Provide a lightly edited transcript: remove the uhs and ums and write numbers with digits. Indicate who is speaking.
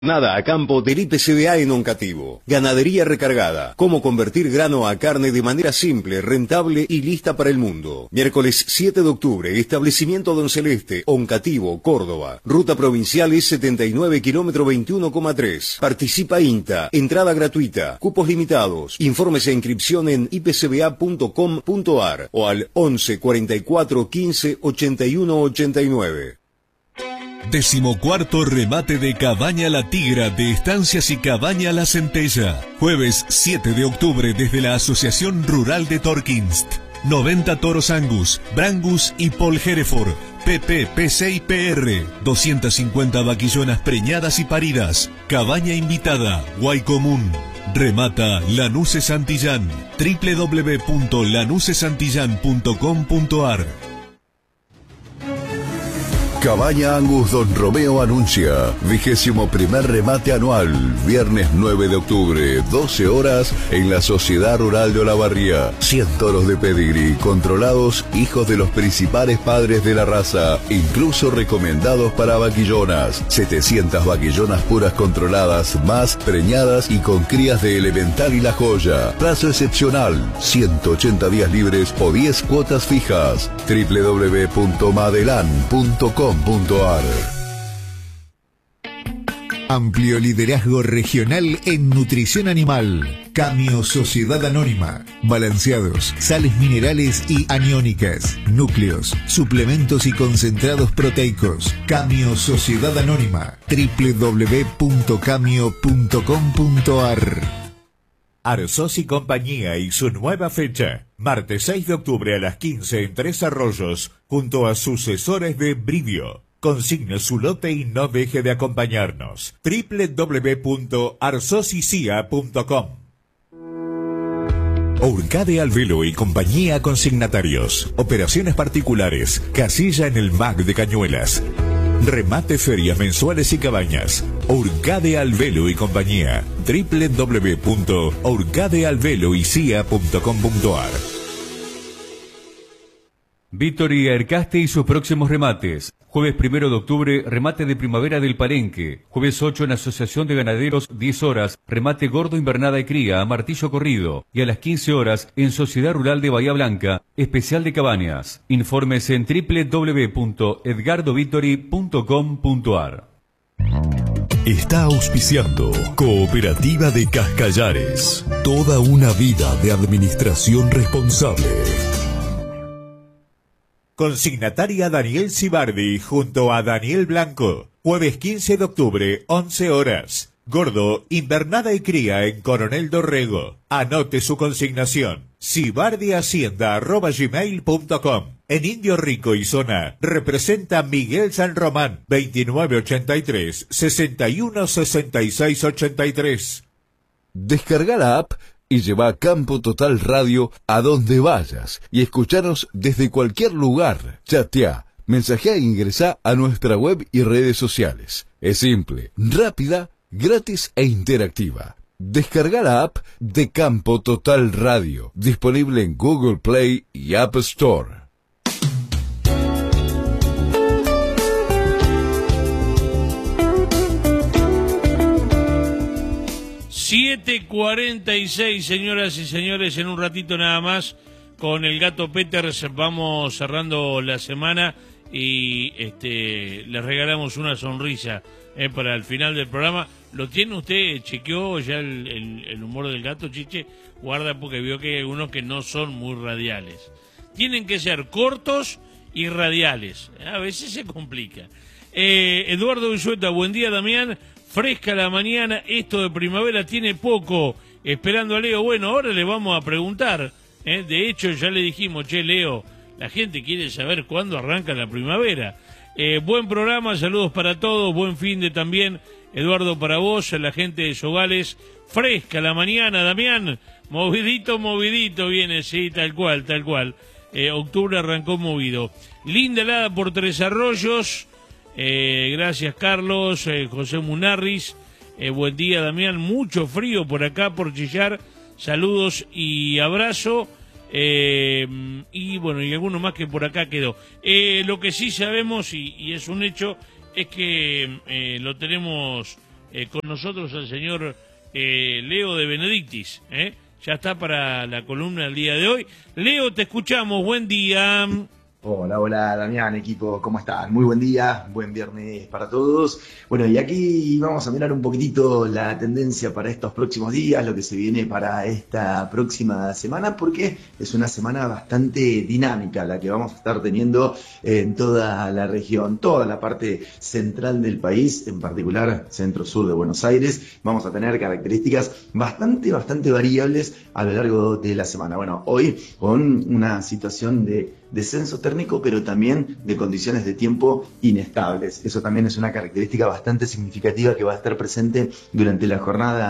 Speaker 1: Nada a campo del IPCBA en Oncativo. Ganadería recargada. Cómo convertir grano a carne de manera simple, rentable y lista para el mundo. Miércoles 7 de octubre, establecimiento Don Celeste, Oncativo, Córdoba. Ruta provincial S79, kilómetro 21,3. Participa INTA. Entrada gratuita. Cupos limitados. Informes e inscripción en ipcba.com.ar o al 11 44 15 81 89.
Speaker 2: 14º remate de Cabaña La Tigra de Estancias y Cabaña La Centella. Jueves 7 de octubre desde la Asociación Rural de Torquinst. 90 toros Angus, Brangus y Paul Hereford. PP, PC y PR. 250 vaquillonas preñadas y paridas. Cabaña invitada, Guaycomún. Remata Lanuse Santillán. www.lanusesantillán.com.ar.
Speaker 3: Cabaña Angus Don Romeo anuncia 21º remate anual, viernes 9 de octubre, 12 horas, en la Sociedad Rural de Olavarría. 100 toros de pedigrí, controlados, hijos de los principales padres de la raza, incluso recomendados para vaquillonas. 700 vaquillonas puras controladas, más preñadas y con crías de Elemental y La Joya. Plazo excepcional, 180 días libres o 10 cuotas fijas. www.madelan.com.ar.
Speaker 4: Amplio liderazgo regional en nutrición animal. Camio Sociedad Anónima. Balanceados, sales minerales y aniónicas, núcleos, suplementos y concentrados proteicos. Camio Sociedad Anónima. www.camio.com.ar.
Speaker 5: Arsos y Compañía y su nueva fecha, martes 6 de octubre a las 15 en Tres Arroyos, junto a sucesores de Brivio. Consigne su lote y no deje de acompañarnos. www.arsosicia.com. Urcade Alvelo y Compañía Consignatarios. Operaciones particulares. Casilla en el MAC de Cañuelas. Remate ferias mensuales y cabañas. Urcade Alvelo y Compañía. www.urcadealveloycia.com.ar.
Speaker 6: Victory Aircaste y sus próximos remates. Jueves 1 de octubre, remate de primavera del Palenque. Jueves 8 en Asociación de Ganaderos, 10 horas, remate gordo invernada y cría a martillo corrido. Y a las 15 horas, en Sociedad Rural de Bahía Blanca, especial de cabañas. Informes en www.edgardovictory.com.ar.
Speaker 2: Está auspiciando Cooperativa de Cascallares. Toda una vida de administración responsable.
Speaker 5: Consignataria Daniel Cibardi junto a Daniel Blanco. Jueves 15 de octubre, 11 horas. Gordo, invernada y cría en Coronel Dorrego. Anote su consignación. cibardihacienda@gmail.com. En Indio Rico y Zona, representa Miguel San Román, 2983 61 66 83.
Speaker 3: Descarga la app y lleva Campo Total Radio a donde vayas y escuchanos desde cualquier lugar. Chatea, mensajea e ingresá a nuestra web y redes sociales. Es simple, rápida, gratis e interactiva. Descarga la app de Campo Total Radio, disponible en Google Play y App Store.
Speaker 7: ...7:46, señoras y señores, en un ratito nada más, con el Gato Peters vamos cerrando la semana y les regalamos una sonrisa para el final del programa. ¿Lo tiene usted? ¿Chequeó ya el humor del gato, Chiche? Guarda, porque vio que hay algunos que no son muy radiales. Tienen que ser cortos y radiales. A veces se complica. Eduardo Villueta, buen día, Damián. Fresca la mañana, esto de primavera tiene poco. Esperando a Leo. Bueno, ahora le vamos a preguntar. De hecho, ya le dijimos, che, Leo, la gente quiere saber cuándo arranca la primavera. Buen programa, saludos para todos, buen fin de también, Eduardo, para vos, la gente de Sogales. Fresca la mañana, Damián. Movidito viene, sí, tal cual. Octubre arrancó movido. Linda helada por Tres Arroyos. Gracias, Carlos. José Munarris, buen día, Damián. Mucho frío por acá, por Chillar. Saludos y abrazo. Y bueno, y alguno más que por acá quedó. Lo que sí sabemos, y es un hecho, es que lo tenemos con nosotros al señor Leo de Benedictis. Ya está para la columna del día de hoy. Leo, te escuchamos, buen día.
Speaker 8: Hola Damián, equipo, ¿cómo están? Muy buen día, buen viernes para todos. Bueno, y aquí vamos a mirar un poquitito la tendencia para estos próximos días, lo que se viene para esta próxima semana, porque es una semana bastante dinámica la que vamos a estar teniendo en toda la región, toda la parte central del país, en particular centro-sur de Buenos Aires. Vamos a tener características bastante variables a lo largo de la semana. Bueno, hoy con una situación de descenso térmico, pero también de condiciones de tiempo inestables. Eso también es una característica bastante significativa que va a estar presente durante la jornada